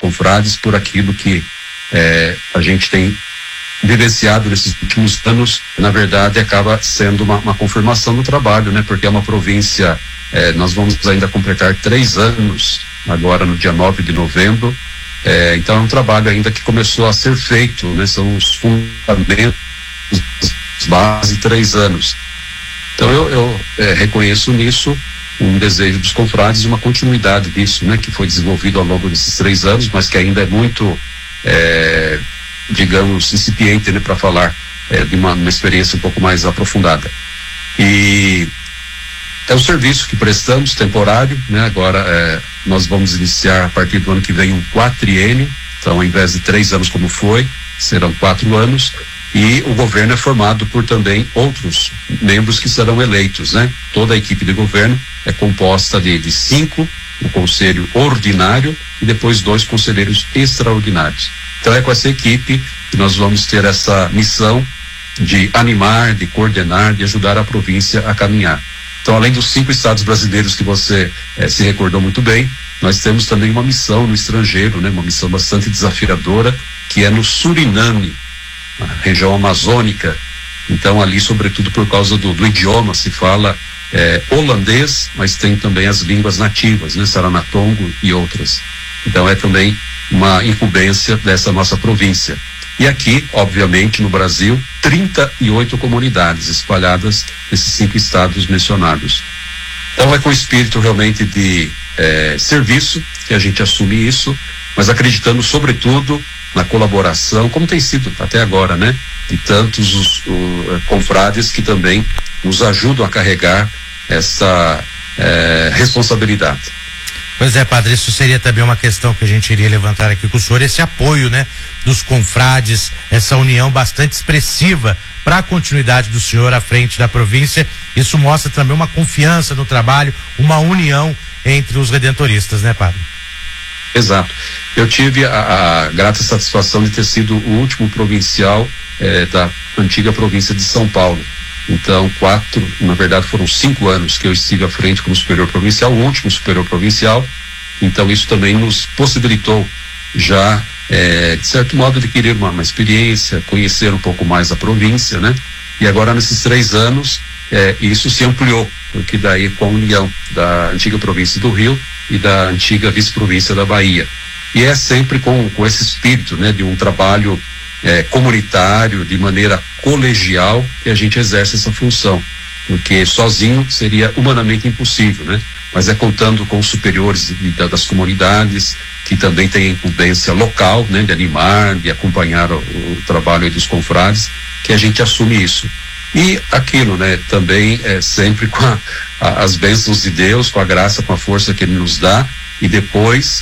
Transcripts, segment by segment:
confrades por aquilo que a gente tem vivenciado nesses últimos anos. Na verdade, acaba sendo uma confirmação do trabalho, né? Porque é uma província, nós vamos ainda completar 3 anos, agora no dia 9 de novembro, então é um trabalho ainda que começou a ser feito, né? São os fundamentos, base 3 anos. Então eu reconheço nisso um desejo dos confrades e uma continuidade disso, né? Que foi desenvolvido ao longo desses 3 anos, mas que ainda é muito, digamos, incipiente, né? Para falar de uma experiência um pouco mais aprofundada. E é um serviço que prestamos, temporário, né? Agora nós vamos iniciar a partir do ano que vem um quatriênio, então ao invés de 3 anos como foi, serão 4 anos, e o governo é formado por também outros membros que serão eleitos, né? Toda a equipe de governo é composta de 5, o conselho ordinário, e depois 2 conselheiros extraordinários. Então é com essa equipe que nós vamos ter essa missão de animar, de coordenar, de ajudar a província a caminhar. Então, além dos 5 estados brasileiros que você se recordou muito bem, nós temos também uma missão no estrangeiro, né? Uma missão bastante desafiadora, que é no Suriname, na região amazônica. Então, ali, sobretudo por causa do idioma, se fala holandês, mas tem também as línguas nativas, né? Saranatongo e outras. Então, é também uma incumbência dessa nossa província. E aqui, obviamente, no Brasil, 38 comunidades espalhadas nesses 5 estados mencionados. Então é com espírito realmente de serviço que a gente assume isso, mas acreditando sobretudo na colaboração, como tem sido até agora, né? De tantos os confrades que também nos ajudam a carregar essa responsabilidade. Pois é, padre, isso seria também uma questão que a gente iria levantar aqui com o senhor, esse apoio, né, dos confrades, essa união bastante expressiva para a continuidade do senhor à frente da província. Isso mostra também uma confiança no trabalho, uma união entre os redentoristas, né, padre? Exato. Eu tive a grata satisfação de ter sido o último provincial da antiga província de São Paulo. Então, 5 anos que eu estive à frente como superior provincial, o último superior provincial. Então, isso também nos possibilitou já, de certo modo, adquirir uma experiência, conhecer um pouco mais a província, né? E agora, nesses 3 anos, isso se ampliou, porque daí com a união da antiga província do Rio e da antiga vice-província da Bahia. E é sempre com esse espírito, né? De um trabalho comunitário, de maneira colegial, que a gente exerce essa função, porque sozinho seria humanamente impossível, né? Mas é contando com os superiores das comunidades, que também têm incumbência local, né? De animar, de acompanhar o trabalho dos confrades, que a gente assume isso. E aquilo, né? Também sempre com as bênçãos de Deus, com a graça, com a força que Ele nos dá, e depois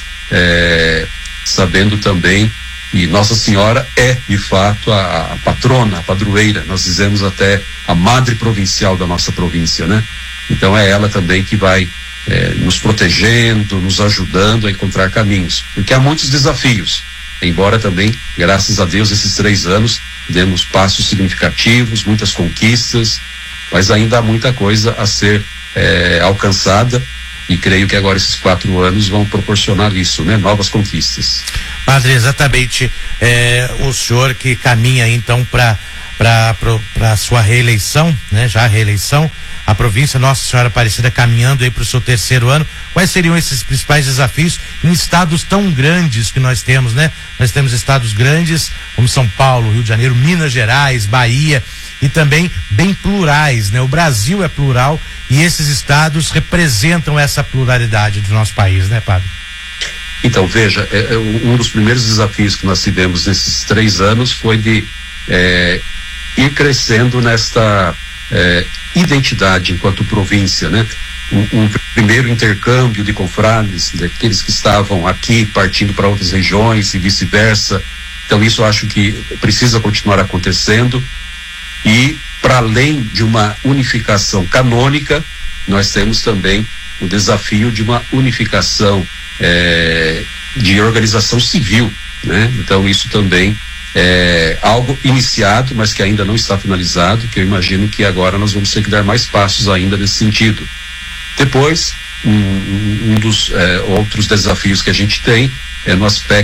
sabendo também. E Nossa Senhora é, de fato, a patrona, a padroeira, nós dizemos até a madre provincial da nossa província, né? Então é ela também que vai nos protegendo, nos ajudando a encontrar caminhos, porque há muitos desafios, embora também, graças a Deus, esses 3 anos demos passos significativos, muitas conquistas, mas ainda há muita coisa a ser alcançada. E creio que agora esses 4 anos vão proporcionar isso, né? Novas conquistas. Padre, exatamente, o senhor que caminha então para a sua reeleição, né? Já a reeleição, a província Nossa Senhora Aparecida caminhando aí para o seu 3º ano. Quais seriam esses principais desafios em estados tão grandes que nós temos, né? Nós temos estados grandes como São Paulo, Rio de Janeiro, Minas Gerais, Bahia, e também bem plurais, né? O Brasil é plural e esses estados representam essa pluralidade do nosso país, né, padre? Então, veja, um dos primeiros desafios que nós tivemos nesses 3 anos foi de ir crescendo nesta identidade enquanto província, né? Um primeiro intercâmbio de confrades, daqueles que estavam aqui partindo para outras regiões e vice-versa. Então, isso eu acho que precisa continuar acontecendo. E, para além de uma unificação canônica, nós temos também o desafio de uma unificação de organização civil, né? Então, isso também é algo iniciado, mas que ainda não está finalizado, que eu imagino que agora nós vamos ter que dar mais passos ainda nesse sentido. Depois, um dos outros desafios que a gente tem é no aspecto